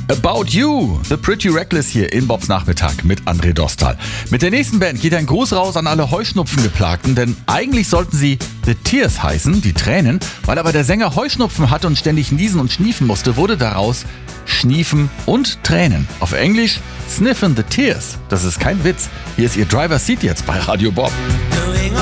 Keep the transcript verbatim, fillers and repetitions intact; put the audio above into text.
About You, The Pretty Reckless hier in Bobs Nachmittag mit André Dostal. Mit der nächsten Band geht ein Gruß raus an alle Heuschnupfengeplagten, denn eigentlich sollten sie The Tears heißen, die Tränen. Weil aber der Sänger Heuschnupfen hatte und ständig niesen und schniefen musste, wurde daraus Schniefen und Tränen. Auf Englisch Sniffin' the Tears. Das ist kein Witz. Hier ist ihr Driver's Seat jetzt bei Radio Bob.